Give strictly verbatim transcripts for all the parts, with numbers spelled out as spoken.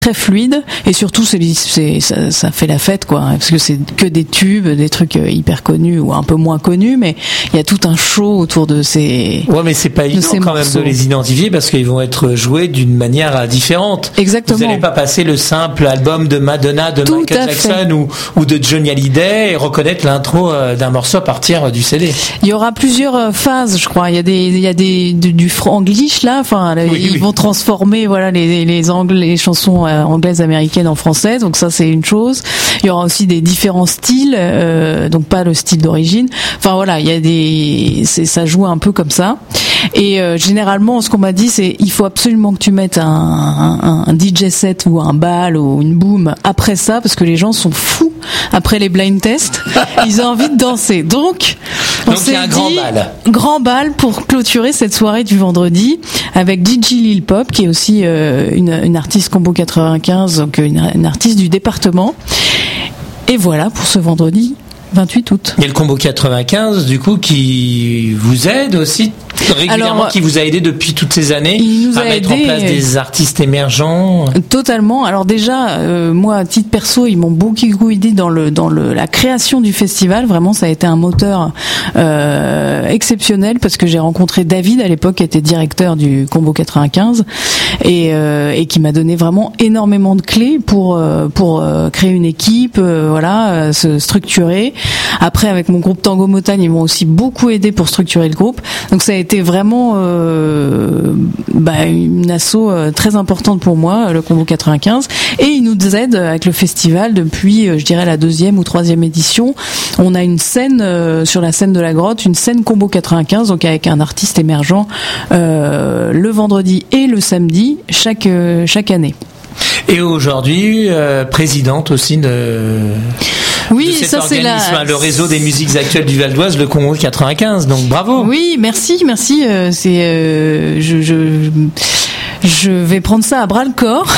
très fluide et surtout c'est, c'est ça, ça fait la fête quoi, parce que c'est que des tubes, des trucs hyper connus ou un peu moins connus, mais il y a tout un show autour de ces ouais mais c'est pas évident quand morceaux. Même de les identifier parce qu'ils vont être joués d'une manière différente. Exactement. Vous n'allez pas passer le simple album de Madonna, de tout Michael Jackson ou, ou de Johnny Hallyday et reconnaître l'intro d'un morceau à partir du C D. Il y aura plusieurs phases, je crois. Il y a des il y a des du, du franglish là, enfin oui, ils oui. vont transformer voilà les les anglais, les chansons anglaise américaine en français, donc ça c'est une chose. Il y aura aussi des différents styles, euh, donc pas le style d'origine. Enfin voilà, il y a des, c'est, ça joue un peu comme ça. Et euh, généralement, ce qu'on m'a dit, c'est il faut absolument que tu mettes un, un, un D J set ou un bal ou une boom après ça, parce que les gens sont fous après les blind tests. Ils ont envie de danser. Donc, on donc s'est il y a un dit grand bal. Grand bal pour clôturer cette soirée du vendredi avec Gigi Lil Pop, qui est aussi euh, une, une artiste Combo quatre-vingt-quinze, donc une, une artiste du département. Et voilà pour ce vendredi vingt-huit août. Il y a le Combo quatre-vingt-quinze, du coup, qui vous aide aussi régulièrement, alors, qui vous a aidé depuis toutes ces années à mettre aidé, en place des artistes émergents. Totalement. Alors déjà, euh, moi, à titre perso, ils m'ont beaucoup aidé dans le dans le la création du festival. Vraiment, ça a été un moteur euh, exceptionnel parce que j'ai rencontré David à l'époque, qui était directeur du Combo quatre-vingt-quinze et euh, et qui m'a donné vraiment énormément de clés pour euh, pour euh, créer une équipe, euh, voilà, euh, se structurer. Après, avec mon groupe Tango Motagne, ils m'ont aussi beaucoup aidé pour structurer le groupe. Donc ça a été vraiment euh, bah, une asso euh, très importante pour moi, le Combo quatre-vingt-quinze, et ils nous aident avec le festival depuis, euh, je dirais, la deuxième ou troisième édition. On a une scène euh, sur la scène de la grotte, une scène Combo quatre-vingt-quinze, donc avec un artiste émergent euh, le vendredi et le samedi chaque euh, chaque année. Et aujourd'hui, euh, présidente aussi de oui, de cet ça c'est la... le réseau des musiques actuelles du Val d'Oise, le Combo quatre-vingt-quinze. Donc bravo. Oui, merci, merci. Euh, c'est, euh, je, je, je vais prendre ça à bras le corps.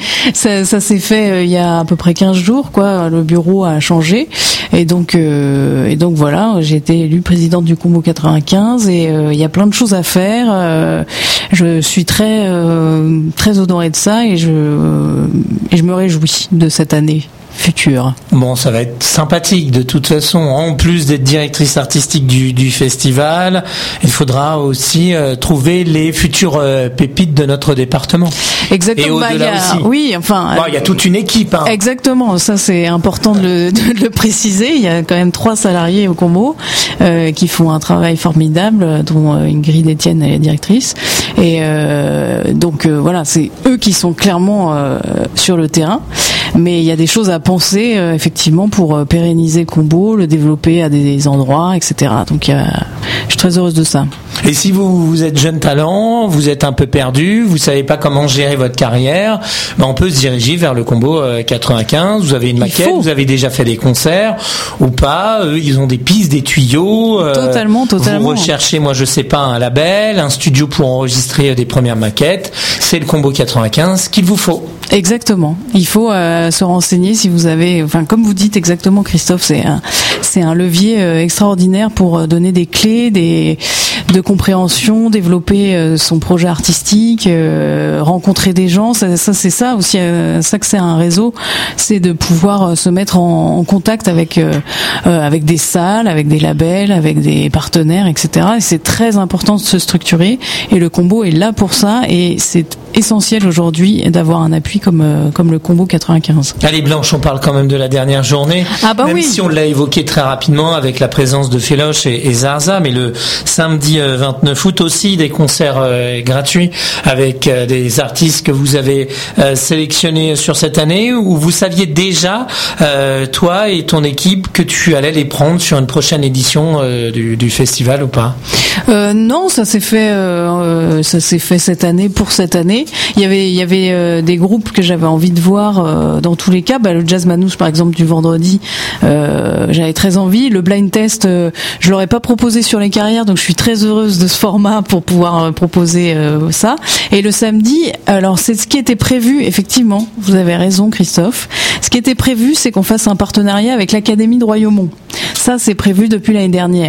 ça, ça s'est fait euh, il y a à peu près quinze jours, quoi. Le bureau a changé, et donc, euh, et donc voilà, j'ai été élue présidente du Combo quatre-vingt-quinze, et euh, il y a plein de choses à faire. Euh, je suis très, euh, très honorée de ça, et je, euh, et je me réjouis de cette année future. Bon, ça va être sympathique de toute façon. En plus d'être directrice artistique du, du festival, il faudra aussi euh, trouver les futures euh, pépites de notre département. Exactement. Et au-delà bah, y a, aussi. Oui, enfin. Bon, il y a toute une équipe. Hein. Exactement. Ça, c'est important de le, de le préciser. Il y a quand même trois salariés au Combo euh, qui font un travail formidable, dont euh, Ingrid Etienne est la directrice. Et euh, donc euh, voilà, c'est eux qui sont clairement euh, sur le terrain. Mais il y a des choses à penser euh, effectivement pour euh, pérenniser le Combo, le développer à des endroits, et cetera. Donc euh, je suis très heureuse de ça. Et si vous, vous êtes jeune talent, vous êtes un peu perdu, vous savez pas comment gérer votre carrière, ben on peut se diriger vers le Combo quatre-vingt-quinze. Vous avez une maquette, vous avez déjà fait des concerts ou pas. Eux, ils ont des pistes, des tuyaux. Euh, totalement, totalement. Vous recherchez, moi je sais pas, un label, un studio pour enregistrer des premières maquettes. C'est le Combo quatre-vingt-quinze qu'il vous faut. Exactement. Il faut euh, se renseigner si vous avez, enfin comme vous dites exactement, Christophe, c'est un, c'est un levier euh, extraordinaire pour donner des clés, des de compréhension, développer euh, son projet artistique, euh, rencontrer des gens. Ça, ça c'est ça aussi, euh, ça que c'est un réseau, c'est de pouvoir euh, se mettre en, en contact avec euh, euh, avec des salles, avec des labels, avec des partenaires, et cetera. Et c'est très important de se structurer. Et le Combo est là pour ça. Et c'est essentiel aujourd'hui d'avoir un appui comme euh, comme le Combo quatre-vingt-quinze. Allez Blanche, on parle quand même de la dernière journée. Ah bah même oui. si on l'a évoqué très rapidement avec la présence de Féloche et, et Zarza, mais le samedi euh, vingt-neuf août aussi des concerts euh, gratuits avec euh, des artistes que vous avez euh, sélectionnés sur cette année, ou vous saviez déjà euh, toi et ton équipe que tu allais les prendre sur une prochaine édition euh, du, du festival ou pas? Euh, non, ça s'est fait, euh, ça s'est fait cette année pour cette année. Il y avait, il y avait euh, des groupes que j'avais envie de voir euh, dans tous les cas. Bah, le Jazz Manouche, par exemple, du vendredi, euh, j'avais très envie. Le blind test, euh, je l'aurais pas proposé sur les carrières, donc je suis très heureuse de ce format pour pouvoir euh, proposer euh, ça. Et le samedi, alors c'est ce qui était prévu, effectivement. Vous avez raison, Christophe. Ce qui était prévu, c'est qu'on fasse un partenariat avec l'Académie de Royaumont. Ça, c'est prévu depuis l'année dernière.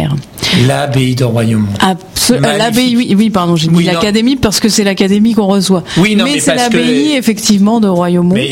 L'abbaye de Royaumont. Absolument. L'abbaye, oui, oui, pardon, j'ai dit oui, l'académie parce que c'est l'académie qu'on reçoit. Oui, non, mais, mais c'est parce l'abbaye, que... effectivement, de Royaumont. Mais